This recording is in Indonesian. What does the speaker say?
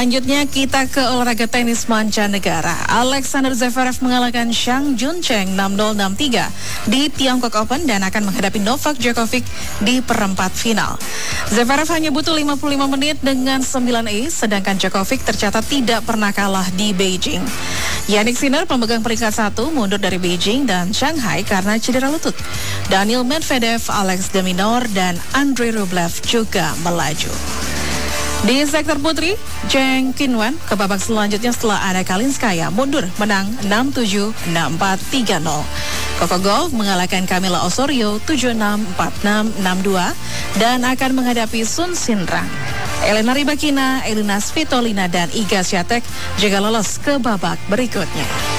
Selanjutnya kita ke olahraga tenis mancanegara. Alexander Zverev mengalahkan Zhang Juncheng 6-0, 6-3 di Tiongkok Open dan akan menghadapi Novak Djokovic di perempat final. Zverev hanya butuh 55 menit dengan 9 ace, sedangkan Djokovic tercatat tidak pernah kalah di Beijing. Jannik Sinner, pemegang peringkat 1, mundur dari Beijing dan Shanghai karena cedera lutut. Daniil Medvedev, Alex de Minaur, dan Andrei Rublev juga melaju. Di sektor putri, Zheng Qinwen ke babak selanjutnya setelah Anna Kalinskaya mundur menang 6-7, 6-4, 3-0. Coco Gauff mengalahkan Camila Osorio 7-6, 4-6, 6-2 dan akan menghadapi Sun Xinrang. Elena Rybakina, Elina Svitolina dan Iga Swiatek juga lolos ke babak berikutnya.